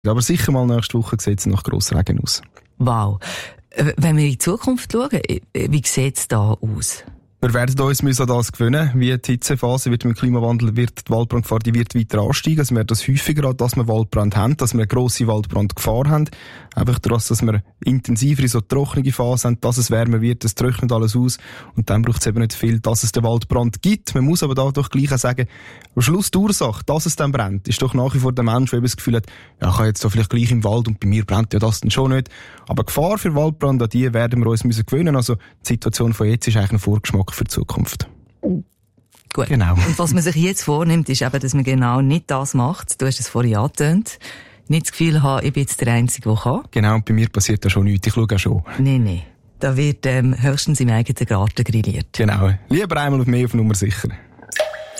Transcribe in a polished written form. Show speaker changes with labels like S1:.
S1: Aber sicher mal nächste Woche sieht es nach Grossregen aus.
S2: Wow. Wenn wir in die Zukunft schauen, wie sieht es da aus?
S1: Wir werden uns an das gewöhnen. Wie die Hitzephase wird mit dem Klimawandel, wird die Waldbrandgefahr wird weiter ansteigen. Also wir werden das häufiger haben, dass wir Waldbrand haben, dass wir eine grosse Waldbrandgefahr haben. Einfach daraus, dass wir intensiver in so trockene Phase haben, dass es wärmer wird, es trocknet alles aus. Und dann braucht es eben nicht viel, dass es den Waldbrand gibt. Man muss aber da doch gleich auch sagen, am Schluss die Ursache, dass es dann brennt, ist doch nach wie vor der Mensch, der eben das Gefühl hat, ja, ich kann jetzt da vielleicht gleich im Wald und bei mir brennt ja das dann schon nicht. Aber Gefahr für Waldbrand, an die werden wir uns gewöhnen. Also die Situation von jetzt ist eigentlich ein Vorgeschmack für die Zukunft.
S2: Gut.
S1: Genau.
S2: Und was man sich jetzt vornimmt, ist eben, dass man genau nicht das macht. Du hast es vorhin angetönt. Nicht das Gefühl haben, ich bin jetzt der Einzige, der kann.
S1: Genau, und bei mir passiert da schon nichts. Ich schaue auch schon.
S2: Nein. Da wird höchstens im eigenen Garten grilliert.
S1: Genau. Lieber einmal auf mehr auf Nummer sicher.